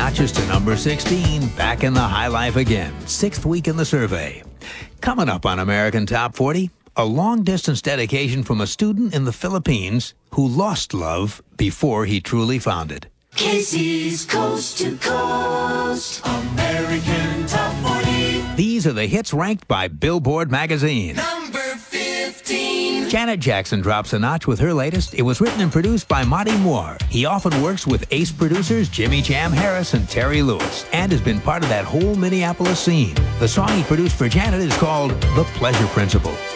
notches to number 16, back in the high life again, 6th week in the survey. Coming up on American Top 40, a long-distance dedication from a student in the Philippines who lost love before he truly found it. Casey's Coast to Coast, American Top 40. These are the hits ranked by Billboard magazine. Number 15. Janet Jackson drops a notch with her latest. It was written and produced by Monty Moore. He often works with ace producers Jimmy Jam Harris and Terry Lewis, and has been part of that whole Minneapolis scene. The song he produced for Janet is called The Pleasure Principle.